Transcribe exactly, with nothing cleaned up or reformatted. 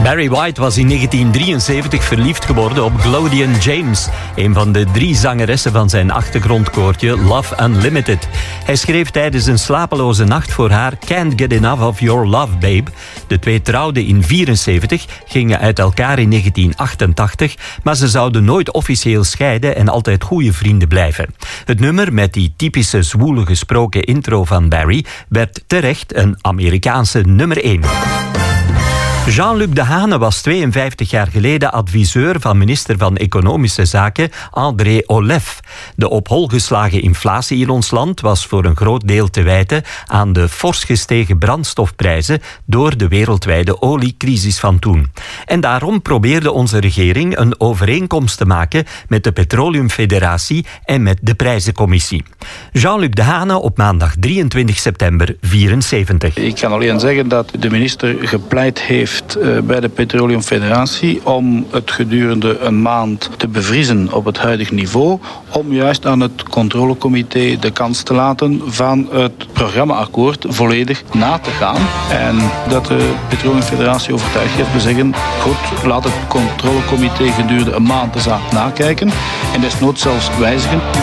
Barry White was in negentien drieënzeventig verliefd geworden op Glodian James, een van de drie zangeressen van zijn achtergrondkoortje Love Unlimited. Hij schreef tijdens een slapeloze nacht voor haar Can't Get Enough of Your Love, Babe. De twee trouwden in vierenzeventig, gingen uit elkaar in negentien achtentachtig, maar ze zouden nooit officieel scheiden en altijd goede vrienden blijven. Het nummer met die typische zwoele gesproken intro van Barry werd terecht een Amerikaanse nummer één. Jean-Luc Dehaene was tweeënvijftig jaar geleden adviseur van minister van Economische Zaken André Olef. De op hol geslagen inflatie in ons land was voor een groot deel te wijten aan de fors gestegen brandstofprijzen door de wereldwijde oliecrisis van toen. En daarom probeerde onze regering een overeenkomst te maken met de Petroleumfederatie en met de Prijzencommissie. Jean-Luc Dehaene op maandag drieëntwintig september vierenzeventig. Ik kan alleen zeggen dat de minister gepleit heeft bij de Petroleumfederatie om het gedurende een maand te bevriezen op het huidige niveau, om juist aan het controlecomité de kans te laten van het programmaakkoord volledig na te gaan. En dat de Petroleumfederatie overtuigd heeft, we zeggen, goed, laat het controlecomité gedurende een maand de zaak nakijken en desnoods zelfs wijzigen.